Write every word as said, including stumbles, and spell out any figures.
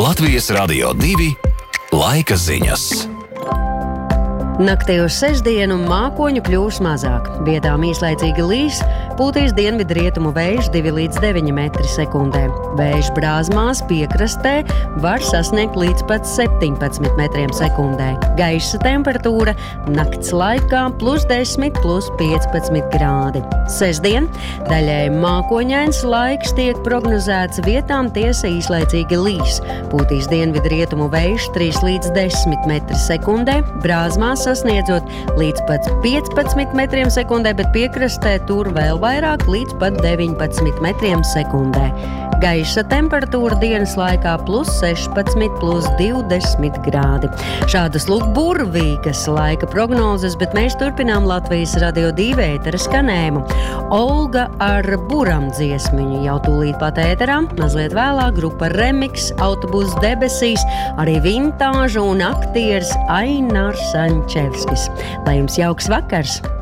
Latvijas Radio divi laika ziņas. Naktī uz sestdienu mākoņu kļūs mazāk. Vietām īslaicīgi līs, pūtīs dienvidu rietumu vējš divi līdz deviņi metri sekundē. Vējš Brāzmās piekrastē var sasniegt līdz pat septiņpadsmit metriem sekundē. Gaisa temperatūra nakts laikā plus desmit, plus piecpadsmit grādi. Sestdien daļēji mākoņains laiks tiek prognozēts, vietām tiesa īslaicīgi līs. Pūtīs dienvidu rietumu vējš trīs līdz desmit metri sekundē. Brāzmās sasniedzot līdz pat piecpadsmit metriem sekundē, bet piekrastē tur vēl vairāk līdz pat deviņpadsmit metriem sekundē. Gaisa temperatūra dienas laikā plus sešpadsmit, plus divdesmit grādi. Šādas lūk burvīgas laika prognozes, bet mēs turpinām Latvijas Radio divi ētera skanējumu. Olga ar buram dziesmiņu jau tūlīt pat ēterā, mazliet vēlāk grupa Remix, Autobus debesīs, arī vintāža un aktieris Ainārs Sančevskis. Lai jums jauks vakars!